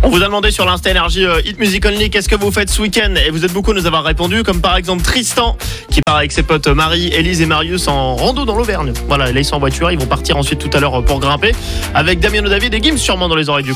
On vous a demandé sur l'Insta Énergie Hit Music Only qu'est-ce que vous faites ce week-end, et vous êtes beaucoup à nous avoir répondu, comme par exemple Tristan qui part avec ses potes Marie, Élise et Marius en rando dans l'Auvergne. Voilà, là ils sont en voiture, ils vont partir ensuite tout à l'heure pour grimper avec Damien David et Gims sûrement dans les oreilles du